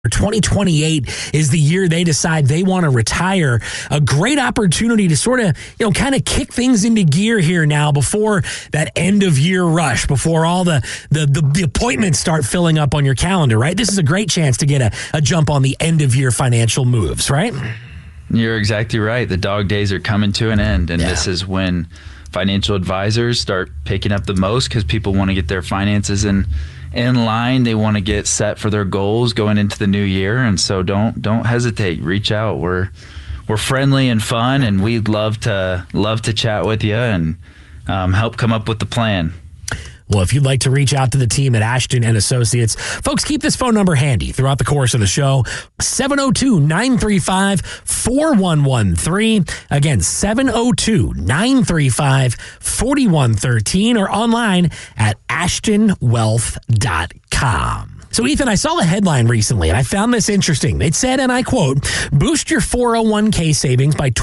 2028 is the year they decide they want to retire. A great opportunity to sort of, kind of kick things into gear here now before that end of year rush, before all the appointments start filling up on your calendar, right? This is a great chance to get a jump on the end of year financial moves, right? You're exactly right. The dog days are coming to an end, and This is when financial advisors start picking up the most because people want to get their finances in line. They want to get set for their goals going into the new year, and so don't hesitate. Reach out. We're friendly and fun, and we'd love to chat with you and help come up with the plan. Well, if you'd like to reach out to the team at Ashton and Associates, folks, keep this phone number handy throughout the course of the show. 702-935-4113. Again, 702-935-4113 or online at ashtonwealth.com. So, Ethan, I saw a headline recently, and I found this interesting. It said, and I quote, boost your 401k savings by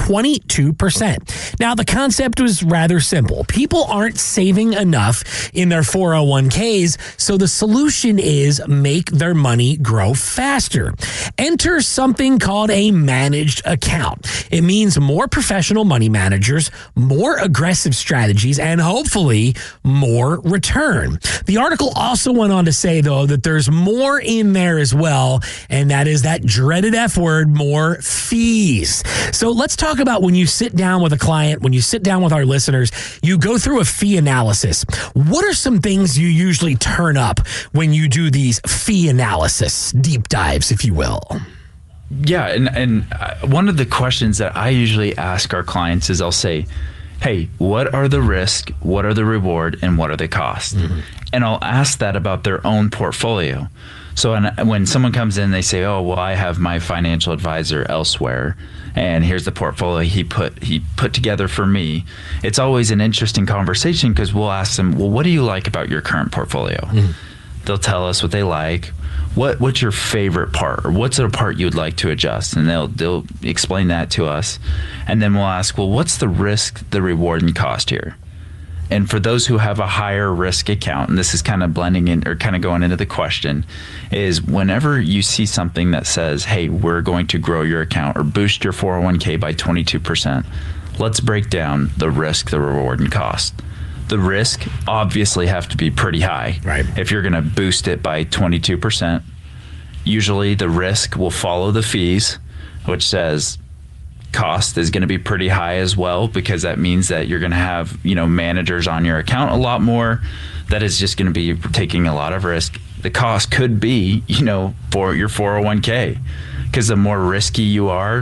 22%. Now, the concept was rather simple. People aren't saving enough in their 401ks, so the solution is make their money grow faster. Enter something called a managed account. It means more professional money managers, more aggressive strategies, and hopefully more return. The article also went on to say, though, that there's more in there as well, and that is that dreaded F word, more fees. So let's talk about when you sit down with a client, when you sit down with our listeners, you go through a fee analysis. What are some things you usually turn up when you do these fee analysis, deep dives, if you will? Yeah, and one of the questions that I usually ask our clients is I'll say, hey, what are the risk, what are the reward, and what are the costs? Mm-hmm. And I'll ask that about their own portfolio. So when someone comes in, they say, oh, well, I have my financial advisor elsewhere, and here's the portfolio he put together for me. It's always an interesting conversation because we'll ask them, well, what do you like about your current portfolio? Mm-hmm. They'll tell us what they like. What's your favorite part, or what's a part you'd like to adjust? And they'll explain that to us. And then we'll ask, well, what's the risk, the reward, and cost here? And for those who have a higher risk account, and this is kind of blending in or kind of going into the question, is whenever you see something that says, hey, we're going to grow your account or boost your 401k by 22%, let's break down the risk, the reward, and cost. The risk obviously have to be pretty high. Right. If you're going to boost it by 22%, usually the risk will follow the fees, which says cost is going to be pretty high as well, because that means that you're going to have, managers on your account a lot more. That is just going to be taking a lot of risk. The cost could be, for your 401k, because the more risky you are,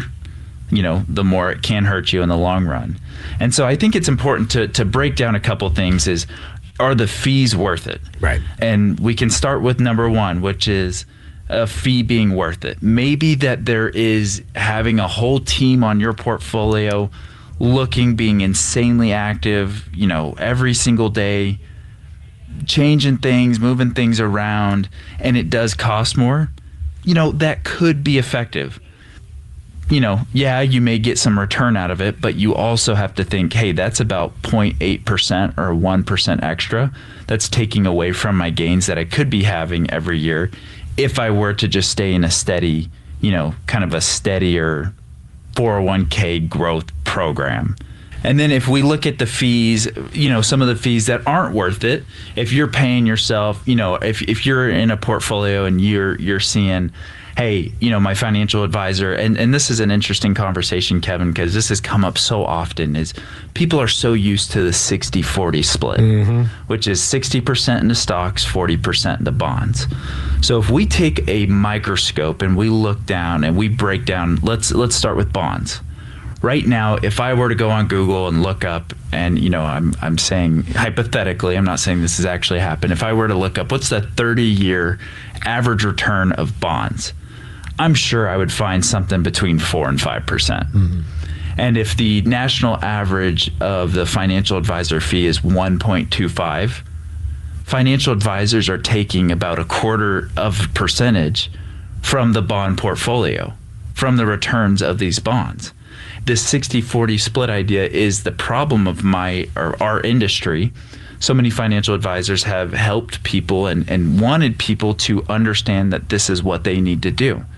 the more it can hurt you in the long run. And so I think it's important to break down a couple things is, are the fees worth it? Right. And we can start with number one, which is a fee being worth it. Maybe that there is having a whole team on your portfolio being insanely active, every single day, changing things, moving things around, and it does cost more. That could be effective. You may get some return out of it, but you also have to think, hey, that's about 0.8% or 1% extra. That's taking away from my gains that I could be having every year if I were to just stay in a steady, kind of a steadier 401k growth program. And then if we look at the fees, some of the fees that aren't worth it, if you're paying yourself, if you're in a portfolio and you're seeing, hey, my financial advisor, and this is an interesting conversation, Kevin, because this has come up so often, is people are so used to the 60-40 split, mm-hmm. which is 60% into stocks, 40% into bonds. So if we take a microscope and we look down and we break down, let's start with bonds. Right now, if I were to go on Google and look up, and I'm saying hypothetically, I'm not saying this has actually happened. If I were to look up what's the 30-year average return of bonds, I'm sure I would find something between 4 and 5%. Mm-hmm. And if the national average of the financial advisor fee is 1.25, financial advisors are taking about 0.25% from the bond portfolio, from the returns of these bonds. This 60-40 split idea is the problem of our industry, so many financial advisors have helped people and wanted people to understand that this is what they need to do.